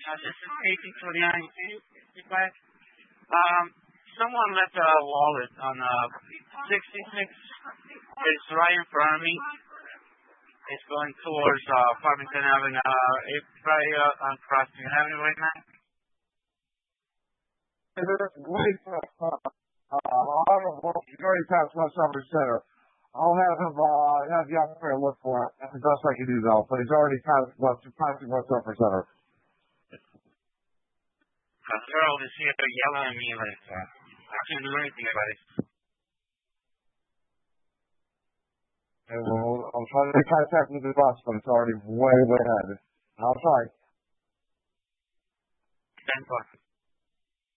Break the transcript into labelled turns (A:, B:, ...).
A: This is AC29. Someone left a wallet on 66. It's right in front of me. It's going towards Farmington Avenue. It's right on Crossing Avenue right now.
B: He's already passed West Summer Center. I'll have him have young fair look for it. That's the best I can do though. But he's already passing West Summer Center.
A: The girl is here yelling at me like I can't do anything about it.
B: And I'm trying to make contact with the bus, but it's already way ahead. I'll try.
A: Stand by.